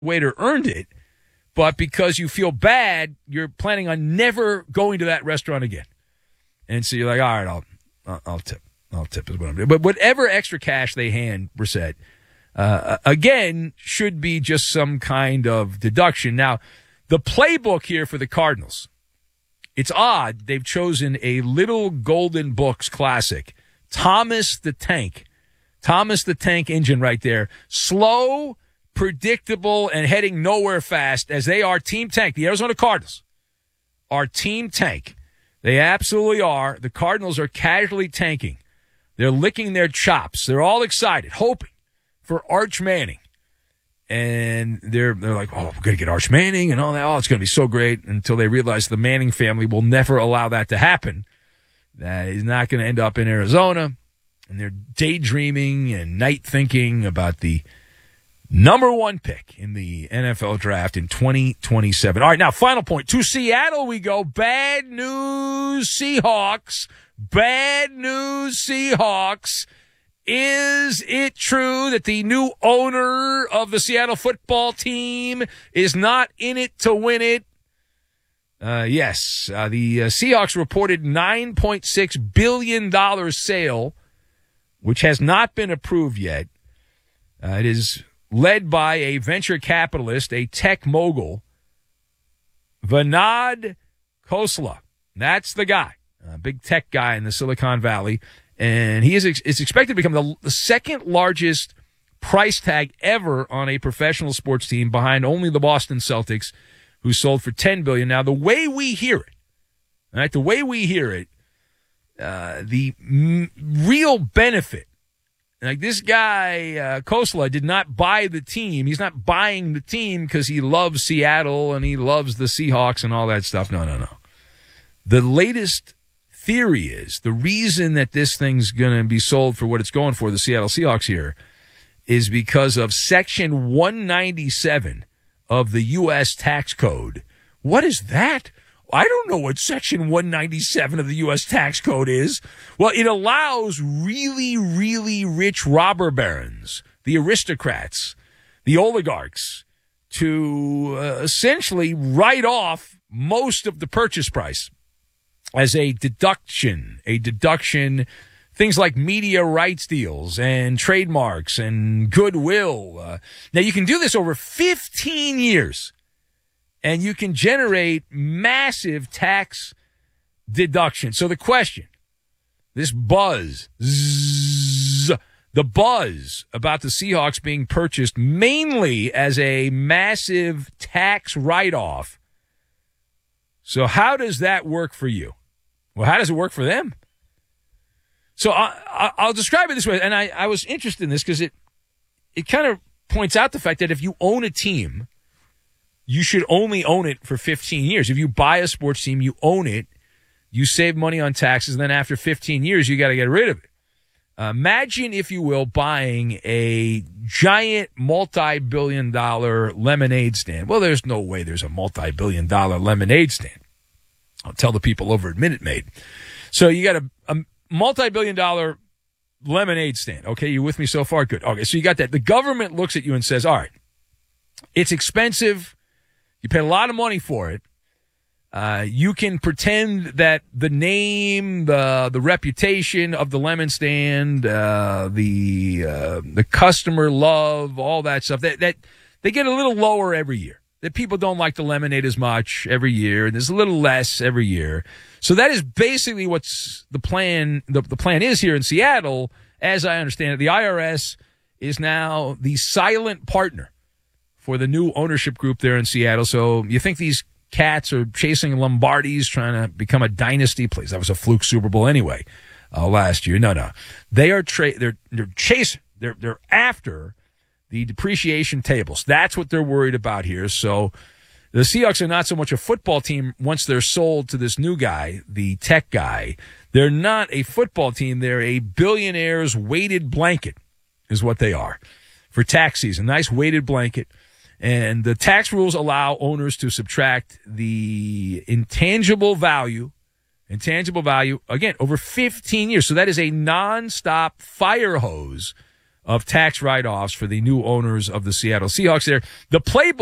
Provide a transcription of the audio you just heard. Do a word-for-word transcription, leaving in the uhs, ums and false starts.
waiter earned it, but because you feel bad, you're planning on never going to that restaurant again. And so you're like, all right, I'll I'll, I'll tip. I'll tip is what I'm doing. But whatever extra cash they hand Brissett, uh, again, should be just some kind of deduction. Now, the playbook here for the Cardinals, it's odd. They've chosen a Little Golden Books classic, Thomas the Tank. Thomas the Tank Engine right there. Slow, predictable, and heading nowhere fast as they are Team Tank. The Arizona Cardinals are Team Tank. They absolutely are. The Cardinals are casually tanking. They're licking their chops. They're all excited, hoping for Arch Manning. And they're they're like, oh, we're going to get Arch Manning and all that. Oh, it's going to be so great, until they realize the Manning family will never allow that to happen. That he's not going to end up in Arizona. And they're daydreaming and night thinking about the number one pick in the N F L draft in twenty twenty-seven. All right, now, final point. To Seattle we go. Bad news, Seahawks. Bad news, Seahawks. Is it true that the new owner of the Seattle football team is not in it to win it? Uh, yes. Uh, the uh, Seahawks reported nine point six billion dollars sale, which has not been approved yet. Uh, it is led by a venture capitalist, a tech mogul, Vinod Khosla. That's the guy, a big tech guy in the Silicon Valley. And he is is expected to become the, the second largest price tag ever on a professional sports team, behind only the Boston Celtics, who sold for ten billion dollars. Now, the way we hear it, right, the way we hear it, uh, the m- real benefit, like this guy, uh, Khosla, did not buy the team. He's not buying the team because he loves Seattle and he loves the Seahawks and all that stuff. No, no, no. The latest theory is the reason that this thing's going to be sold for what it's going for, the Seattle Seahawks here, is because of Section one ninety-seven of the U S tax code. What is that? I don't know what Section one ninety-seven of the U S tax code is. Well, it allows really, really rich robber barons, the aristocrats, the oligarchs, to uh, essentially write off most of the purchase price as a deduction, a deduction, things like media rights deals and trademarks and goodwill. Uh, now, you can do this over fifteen years, and you can generate massive tax deduction. So the question, this buzz, zzz, the buzz about the Seahawks being purchased mainly as a massive tax write-off. So how does that work for you? Well, how does it work for them? So I, I, I'll describe it this way, and I, I was interested in this because it it kind of points out the fact that if you own a team, you should only own it for fifteen years. If you buy a sports team, you own it, you save money on taxes, and then after fifteen years, you got to get rid of it. Uh, imagine, if you will, buying a giant multi-billion dollar lemonade stand. Well, there's no way there's a multi-billion dollar lemonade stand. I'll tell the people over at Minute Maid. So you got a, a multi-billion dollar lemonade stand. Okay, you with me so far? Good. Okay, so you got that. The government looks at you and says, all right, it's expensive. You pay a lot of money for it. Uh, you can pretend that the name, the the reputation of the lemon stand, uh, the uh, the customer love, all that stuff, that, that they get a little lower every year. That people don't like the lemonade as much every year, and there's a little less every year. So that is basically what's the plan. The, the plan is here in Seattle, as I understand it. The I R S is now the silent partner for the new ownership group there in Seattle. So you think these cats are chasing Lombardis, trying to become a dynasty? Please, that was a fluke Super Bowl anyway uh, last year. No, no, they are tra- they're they're chasing. They're they're after the depreciation tables. That's what they're worried about here. So the Seahawks are not so much a football team once they're sold to this new guy, the tech guy. They're not a football team. They're a billionaire's weighted blanket is what they are for tax season. Nice weighted blanket. And the tax rules allow owners to subtract the intangible value, intangible value, again, over fifteen years. So that is a nonstop fire hose of tax write-offs for the new owners of the Seattle Seahawks there. The playbook